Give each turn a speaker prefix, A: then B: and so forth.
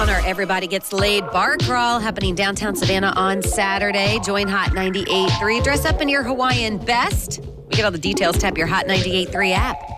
A: on our Everybody Gets Laid bar crawl happening downtown Savannah on Saturday. Join Hot 98.3. Dress up in your Hawaiian best. We get all the details. Tap your Hot 98.3 app.